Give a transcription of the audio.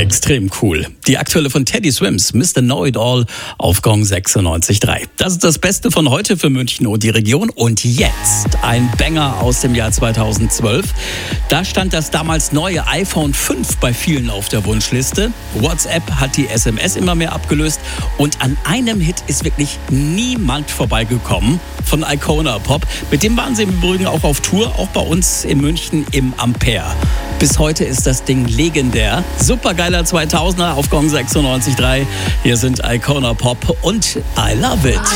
Extrem cool. Die aktuelle von Teddy Swims, Mr. Know-It-All auf Gong 96.3. Das ist das Beste von heute für München und die Region. Und jetzt ein Banger aus dem Jahr 2012. Da stand das damals neue iPhone 5 bei vielen auf der Wunschliste. WhatsApp hat die SMS immer mehr abgelöst. Und an einem Hit ist wirklich niemand vorbeigekommen von Icona Pop. Mit dem waren sie im Übrigen auch auf Tour, auch bei uns in München im Ampere. Bis heute ist das Ding legendär. Supergeiler 2000er auf Gong 96.3. Hier sind Icona Pop und I Love It.